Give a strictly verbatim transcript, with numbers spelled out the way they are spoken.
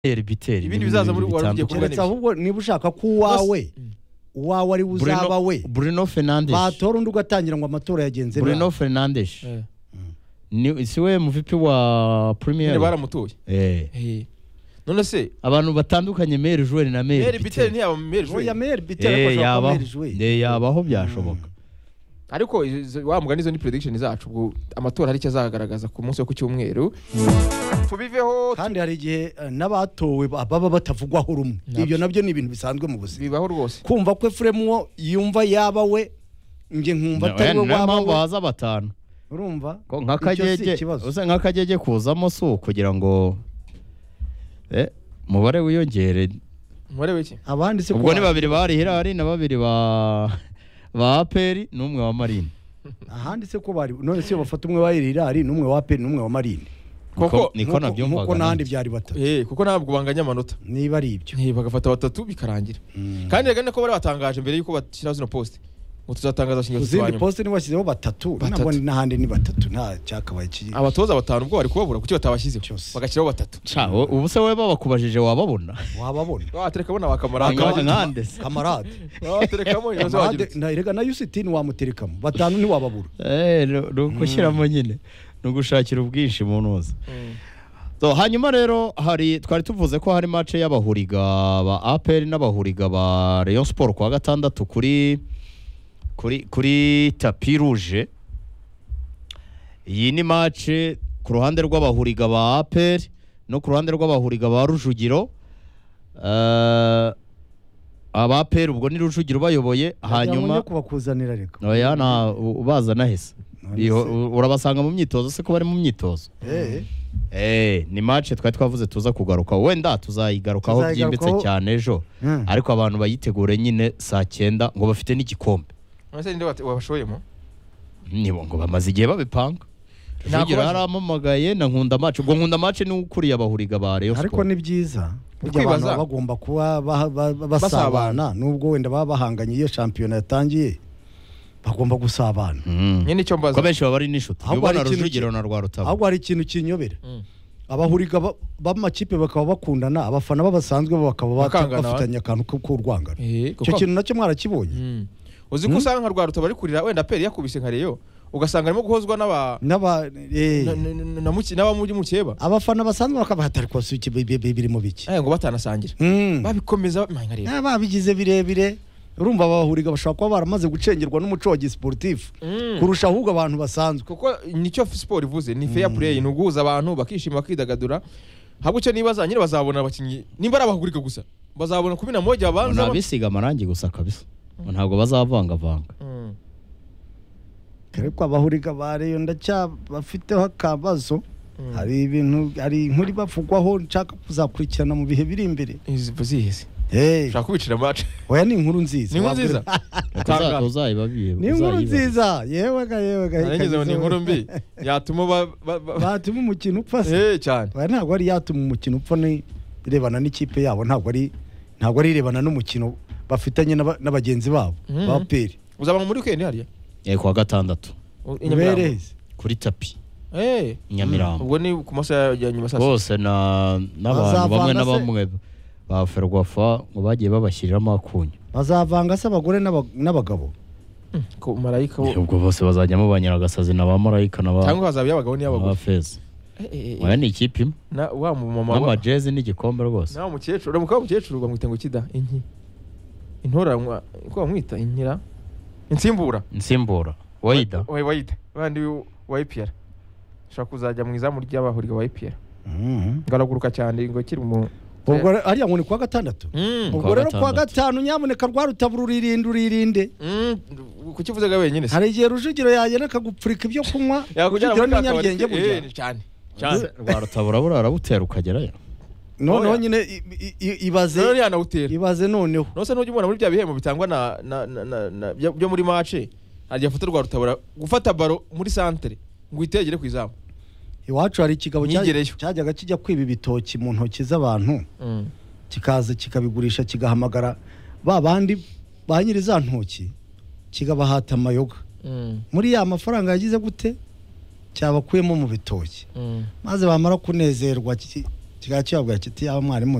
biteri ibindi bizaza muri warugiye kuganira ahubwo niba ushaka ku wawe uwawe ari uzaba we Bruno Fernandes batora undi ugatangira ngo amatora yagenze Bruno Fernandes ni siwe mu V P wa Premier baramutoye eh none se abantu batandukanye maire joueur na maire maire biteri ntiyaba maire joueur ya maire biteri ko shaka maire joueur de yabaho byashoboka ariko wa mugani zo ni prediction zacu ubwo amatora hari icyo azagaragaza ku munsi wo ku cyumweru tubiveho kandi hari igihe n'abatowe baba batavugwaho rumwe ibyo nabyo ni ibintu bisanzwe mu buzima bibaho rwose kumva ko Efremo yumva yaba we nge nkumva atari we waba we baza batanu urumva ko nk'akagege uze nk'akagege kuzamo su kugira ngo eh mubare wiyongere mubare wiki abandi se ubwo ni babiri bari Hilali na babiri ba ba Aperi numwe wa Marine ahandi se ko bari none se bafata umwe wa Hilali numwe wa Aperi numwe wa Marine kuko niko nabyumvaga kuko nahandi byari batatu eh kuko ntabwo banganya amanota niba ari ibyo eh bagafata batatu bikarangira kandi rega ko bari batangaje mbere yuko bashyiraho zino post ngo tuzatangaza shinge tuzanye post ni washyizeho batatu nabone nahandi ni batatu nta cyakabaye kiri abatoza batanu ubwo bari kubabura kuki batabashyizeho bagashiraho batatu caho ubu se we babakubajije wababona wababona watereka bona bakamarade nkande kamarade waterekamo yozo wagira na rega na Yusitini wamuterekamo batanu ni wababura eh rukushyiramo nyine nugushakira ubwinshi mu ntuza so hanyuma rero hari twari tuvuze ko hari match y'abahuriga ba A P R n'abahuriga ba Rayon Sport kwa gatandatu kuri kuri kuri tapi rouge iyi ni match ku ruhande rw'abahuriga ba A P R no ku ruhande rw'abahuriga ba Rujugiro uh, aba A P R ubwo ni Rujugiro bayoboye hanyuma kubakuzanira reka oya na ubazana hese urabasanga mu myitozo se ko bari mu myitozo eh eh ni match twari twavuze tuza kugaruka wenda tuzayigarukaho byimbitse cyane ejo ariko abantu bayitegure nyine saa cyenda ngo bafite n'igikombe ese ninde wabashoyemo nibo ngo bamaze igihe babipanga Rugira haramamagaye na nkunda match ubwo nkunda match ni ukuriye abahuriga ba Rayon Sport ariko ni byiza abantu bagomba kuba basabana nubwo wenda baba bahanganye iyo champion yatangiye bagomba gusabana nyine icyo mbaza ko benshi baba ari nishuti ubona Rujugiro na Rwarutabo ahubwo hari ikintu kinyobera abahuriga b'amakipe bakaba bakundana abafana babasanzwe bakaba bafitanye akantu k'urwangano icyo kintu nacyo mwarakibonye uzi ko usanga nka Rwarutabo ari kurira wenda Peri yakubise nka Rayon ugasanga arimo guhozwa n'aba n'aba eh na muki n'aba muri mukeba abafana basanzwe bakabahatari ko suki bibiri mu biki eh ngo batanasangira babikomeza nka Rayon babigize birebire urumva abahuriga bashaka kuba baramaze gucengerwa n'umuco wa sportif kurusha ahubwo abantu basanzwe kuko nicyo sport ivuze ni fair play nuguza abantu bakishima bakidagadura habo cyo nibaza nyine bazabona abakinyi nimba ari abahuriga gusa bazabona kubina moja abanza nabisiga amarangi gusa kabisa ntabwo bazavanga vanga Kereko abahuriga bareyo ndacha bafiteho akabazo hari ibintu hari inkuri bavugwaho nshaka kuzakurikirana mu bihe biri imbere izivuzize eh ushaka kubicira match oya ni inkuru nziza ni inkuru nziza tanga uzayibabiye ni inkuru nziza yewe ga yewe ga nageze ni inkuru mbi yatuma batuma umukino upfa eh cyane oya ntabwo ari yatuma umukino upfa ni irebana n'ikipe yabo ntabwo ari ntabwo ari irebana n'umukino bafitanye n'abagenzi babo ba Peri uzaba muri weekend hariya eh kwa gatandatu ubereze kuri tapi eh Nyamirambo ubwo ni ku masaha ya nyuma sasa bose na n'abantu bamwe na bamwe ba Ferwafa ngo bagiye babashyiriramo akunyu bazavanga se abagore n'abagabo ko marayika ubwo bose bazajyamo banyaragasazi na ba marayika na ba cyangwa hazabya abagabo ni abagore feza oya ni ikipe imwe na wa mama wa jazz n'igikombe rwose na umukecuru uramuka umukecuru bamwita ngo kida inki intora ko bamwita inkira insimbura insimbura wayida oya wayida bandi wa I P R shaka kuzajya mu izamu ry'abahuriga wa I P R ngaraguruka cyane ngo kiri mu ubwo ari ngo ni kwa gatandatu ubwo rero kwa gatanu nyamuneka Rwarutabo uririnde uririnde kukivuzaga wenyine hari igihe Rujugiro yagena akagupfurika ibyo kunywa Rujugiro n'Inyarugenge burya cyane cyane Rwarutabo urabura arabutera ukagerayo noneho nyine ibaze ibaze noneho nose n'ujya ubona muri bya bihembo bitangwa na byo muri match agiye afata Rwarutabo gufata baro muri centre ngo itegere ku izamu iwacu hari ikigabo cyajyaga kijya kwiba ibitoki mu ntoki z'abantu kikaza kikabigurisha kigahamagara ba bandi ba nyiri za ntoki kigabahata amayoga muri ya mafaranga yagize gute cyabakuyemo mu bitoki maze bamara kunezerwa kikaba kibabwira kiti aba mwarimu